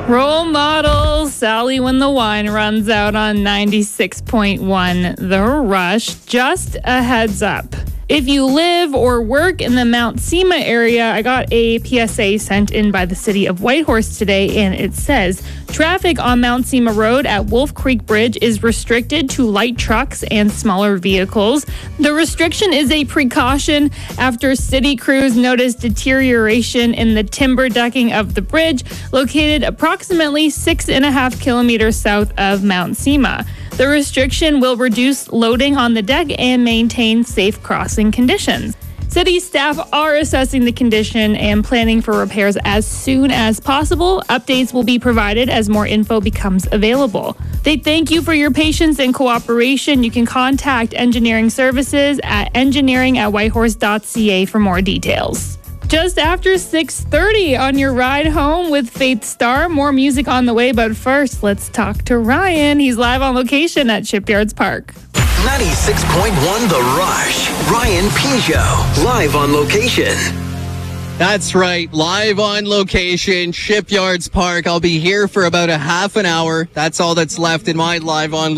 Role model Sally when the wine runs out on 96.1 The Rush. Just a heads up. If you live or work in the Mount Sema area, I got a PSA sent in by the city of Whitehorse today, and it says, traffic on Mount Sema Road at Wolf Creek Bridge is restricted to light trucks and smaller vehicles. The restriction is a precaution after city crews noticed deterioration in the timber decking of the bridge, located approximately 6.5 kilometers south of Mount Sema. The restriction will reduce loading on the deck and maintain safe crossing conditions. City staff are assessing the condition and planning for repairs as soon as possible. Updates will be provided as more info becomes available. They thank you for your patience and cooperation. You can contact engineering services at engineering@whitehorse.ca for more details. Just after 6:30 on your ride home with Faith Star. More music on the way, but first, let's talk to Ryan. He's live on location at Shipyards Park. 96.1 The Rush. Ryan Peugeot, live on location. That's right, live on location, Shipyards Park. I'll be here for about a half an hour. That's all that's left in my live on